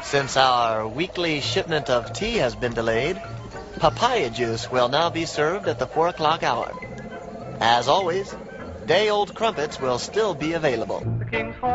Since our weekly shipment of tea has been delayed, papaya juice will now be served at the 4 o'clock hour. As always, day-old crumpets will still be available.